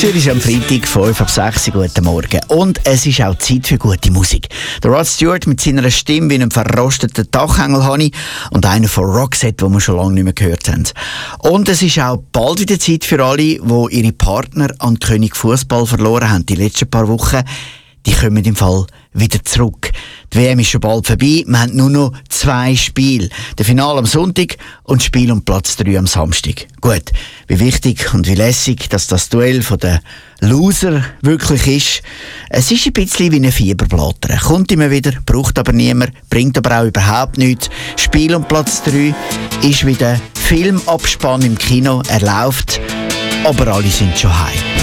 Zürich ist am Freitag 5:06 Uhr. Guten Morgen. Und es ist auch Zeit für gute Musik. Der Rod Stewart mit seiner Stimme wie einem verrosteten Dachengel und einer von Roxette, die wir schon lange nicht mehr gehört haben. Und es ist auch bald wieder Zeit für alle, die ihre Partner an König Fußball verloren haben die letzten paar Wochen. Die kommen im Fall wieder zurück. Die WM ist schon bald vorbei. Wir haben nur noch 2 Spiele. Das Finale am Sonntag und das Spiel um Platz 3 am Samstag. Gut, wie wichtig und wie lässig, dass das Duell von den Loser wirklich ist. Es ist ein bisschen wie eine Fieberblätter. Kommt immer wieder, braucht aber niemand, bringt aber auch überhaupt nichts. Spiel um Platz 3 ist wie der Filmabspann im Kino. Er läuft, aber alle sind schon heim.